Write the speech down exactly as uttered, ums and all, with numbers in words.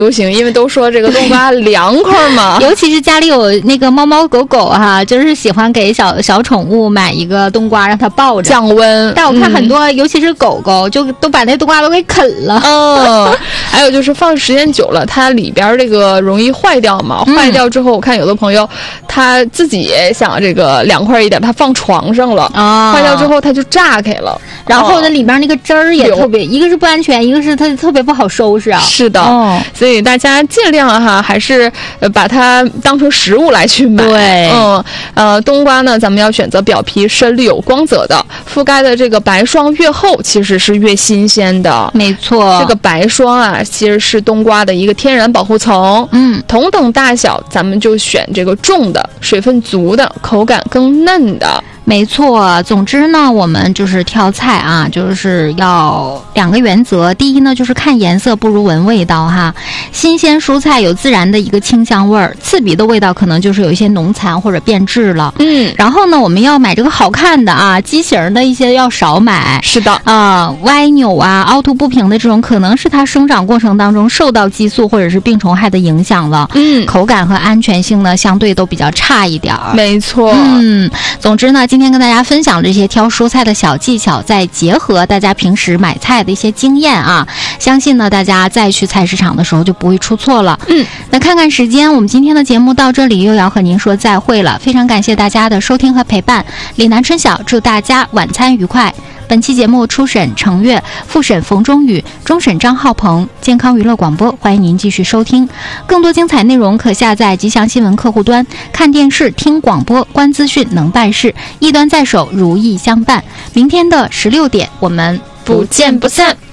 流行，因为都说这个冬瓜凉快嘛， 尤其是家里有那个猫猫狗狗哈、啊，就是喜欢给小小宠物买一个冬瓜让它抱着降温。 但我看很多、嗯、尤其是狗狗就都把那冬瓜都给啃了。 嗯，还有就是放时间久了它里边这个容易坏掉嘛、嗯、坏掉之后我看有的朋友他自己也想这个凉快一点，他放床上了啊，坏掉之后他就炸开了， 然后呢里边那个汁儿也特别、哦、一个是不安全，一个是它特别不好收拾啊。 是的、哦、所以大家尽量哈还是呃把它当成食物来去买。 对， 嗯呃冬瓜呢咱们要选择表皮深绿有光泽的，覆盖的这个白霜越厚其实是越新鲜的。 没错， 这个白霜啊其实是冬瓜的一个天然保护层。 嗯， 同等大小咱们就选这个重的，水分足的，口感更嫩的。 没错，总之呢我们就是挑菜啊，就是要两个原则。第一呢就是看颜色不如闻味道哈，新鲜蔬菜有自然的一个清香味儿，刺鼻的味道可能就是有一些浓残或者变质了。 嗯， 然后呢我们要买这个好看的啊，畸形的一些要少买。 是的啊、呃，歪扭啊凹凸不平的这种可能是它生长过程当中受到激素或者是病虫害的影响了。 嗯， 口感和安全性呢相对都比较差一点儿。 没错。 嗯，总之呢今天跟大家分享这些挑蔬菜的小技巧，再结合大家平时买菜的一些经验啊，相信呢大家再去菜市场的时候就不会出错了。 嗯， 那看看时间，我们今天的节目到这里又要和您说再会了，非常感谢大家的收听和陪伴。李南春晓祝大家晚餐愉快。本期节目初审程月，复审冯中宇，终审张浩鹏，健康娱乐广播，欢迎您继续收听。更多精彩内容可下载吉祥新闻客户端，看电视、听广播、观资讯，能办事，一端在手，如意相伴。明天的十六点，我们不见不散。